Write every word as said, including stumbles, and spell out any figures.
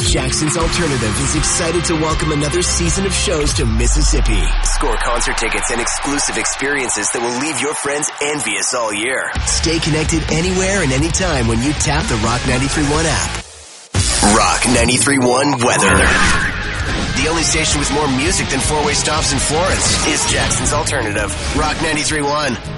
Jackson's Alternative is excited to welcome another season of shows to Mississippi. Score concert tickets and exclusive experiences that will leave your friends envious all year. Stay connected anywhere and anytime when you tap the Rock ninety-three point one app. Rock ninety-three point one weather. The only station with more music than four-way stops in Florence is Jackson's Alternative. Rock ninety-three point one.